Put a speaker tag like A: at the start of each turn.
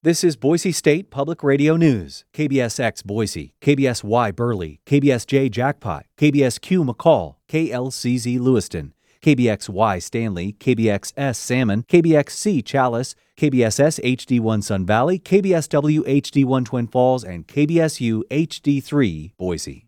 A: This is Boise State Public Radio News. KBSX Boise, KBSY Burley, KBSJ Jackpot, KBSQ McCall, KLCZ Lewiston, KBXY Stanley, KBXS Salmon, KBXC Chalice, KBSS HD1 Sun Valley, KBSW HD1 Twin Falls, and KBSU HD3 Boise.